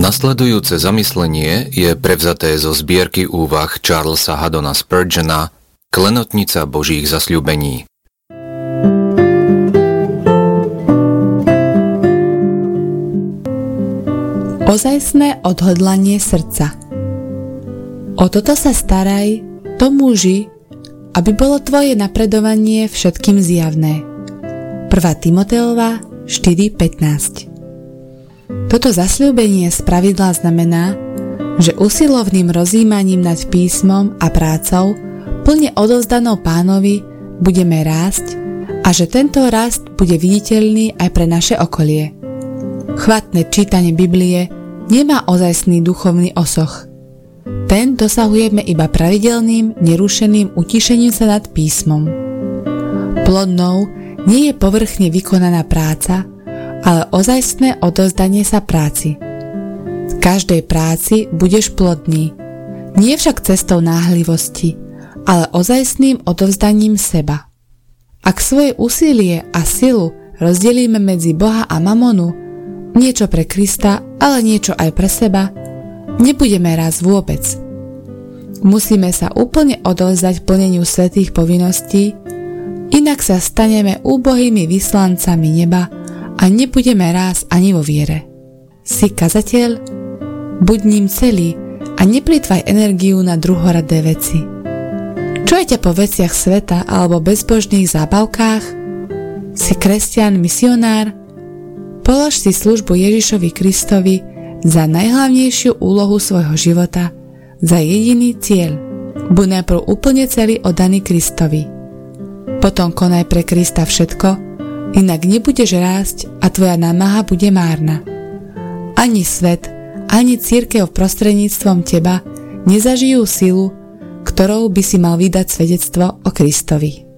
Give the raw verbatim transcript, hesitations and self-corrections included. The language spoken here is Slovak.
Nasledujúce zamyslenie je prevzaté zo zbierky úvah Charlesa Haddona Spurgeona Klenotnica Božích zasľúbení. Ozajstné odhodlanie srdca. O toto sa staraj, to muži, aby bolo tvoje napredovanie všetkým zjavné. prvá Timoteova štyri pätnásť. Toto zasľúbenie spravidla znamená, že usilovným rozjímaním nad písmom a prácou plne odovzdanou Pánovi budeme rásť a že tento rast bude viditeľný aj pre naše okolie. Chvatné čítanie Biblie nemá ozajstný duchovný osoch. Ten dosahujeme iba pravidelným, nerušeným utišením sa nad písmom. Plodnou nie je povrchne vykonaná práca, ale ozajstné odovzdanie sa práci. V každej práci budeš plodný, nie však cestou náhlivosti, ale ozajstným odovzdaním seba. Ak svoje úsilie a silu rozdelíme medzi Boha a mamonu, niečo pre Krista, ale niečo aj pre seba, nebudeme raz vôbec. Musíme sa úplne odovzdať plneniu svätých povinností, inak sa staneme úbohými vyslancami neba a nebudeme raz ani vo viere. Si kazateľ? Buď ním celý a neplýtvaj energiu na druhoradé veci. Čo je ťa po veciach sveta alebo bezbožných zábavkách? Si kresťan, misionár? Polož si službu Ježišovi Kristovi za najhlavnejšiu úlohu svojho života, za jediný cieľ. Buď najprv úplne celý oddaný Kristovi. Potom konaj pre Krista všetko, inak nebudeš rásť a tvoja námaha bude márna. Ani svet, ani cirkev prostredníctvom teba nezažijú silu, ktorou by si mal vydať svedectvo o Kristovi.